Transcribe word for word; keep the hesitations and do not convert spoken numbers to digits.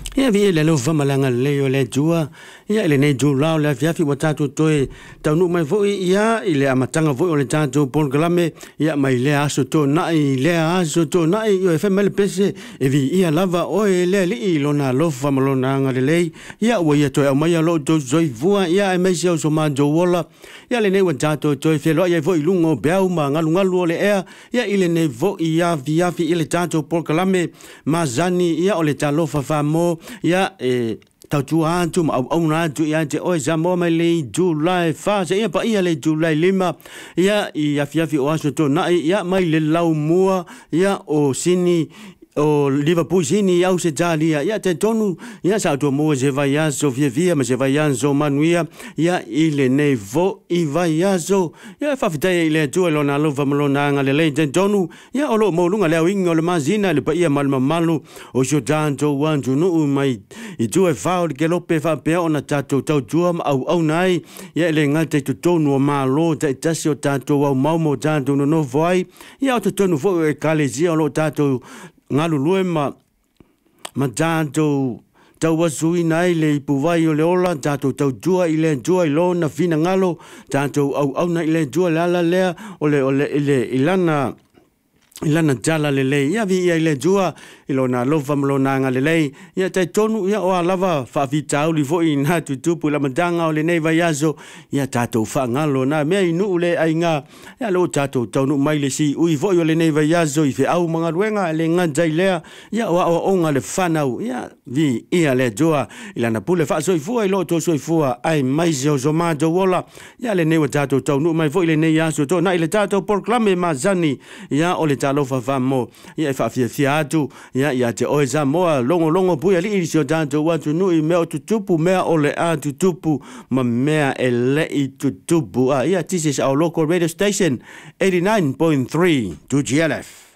ia vi le lo fa malanga le o le jua ia le nei ju lao le fia fi wata tu toi tau nu mai vo ia ile amatanga vo o le tanto polglame ia mai le aso to na i le aso to na i o fe mel pese e vi ia lava o le li lo na lo fa malona nga le lei ia o ia to e mai lo to zoi vua ia e mai se o so ma jo wola ia le nei wata to toi fe lo ia vo i lungo beau ma ngalu ngalu le ea ia ile nei vo ia via fi ile tanto polglame mazani ia o le talo fa fa mo ia e tau tu antu ma au na tu ia te oi za mo mai le July fa se ia pa ia le July lima ia ia fia fi o aso to na ia mai le lau mua ia o sini o Liverpool sini au se jalia ia te tonu ia sa to mo se vai aso via via ma se vai aso manuia ia ile nei vo i vai aso ia fa fita ile tu lo na lo va mo na nga le le te tonu ia o lo mo lunga le wingo le mazina le pa ia mal malu o so tanto wantu no mai i tu e fa o ke lo pe fa pe ona tato tau tuam au au nai ia le nga te tonu ma lo te tasio tato au mau mo tanto no no vai ia o tonu vo e kalezia lo tato ngalu lue ma ma tanto tau wasui nai le puwai o le ola tanto tau jua i le jua i lo na fina ngalo tanto au au na i le jua lala lea o le o le ile ilana ilana jala le lei ia vi ia le jua ilona lova mlona nga le lei ia te tonu ia o lava fa vitau li vo ina tu tupu la madanga o le nei vai aso ia tato fa ngalo na me inu le ai nga ia lo tato tonu mai le si ui vo yo le nei vai aso i fe au manga ruenga le nga jai lea ia o o nga le fanau ia vi ia le jua ilana pule fa so i fu ai lo to so i fu ai mai zo zo ma do wola ia le nei tato tonu mai vo le nei aso to na ile tato proclame mazani ia o le talo fa fa mo ia fa fia fia atu ia ia te oi za moa longo longo puia li sio tanto watu nui mea tutupu mea ole a tutupu ma mea e le i tutupu a ia this is our local radio station eighty-nine point three two G L F.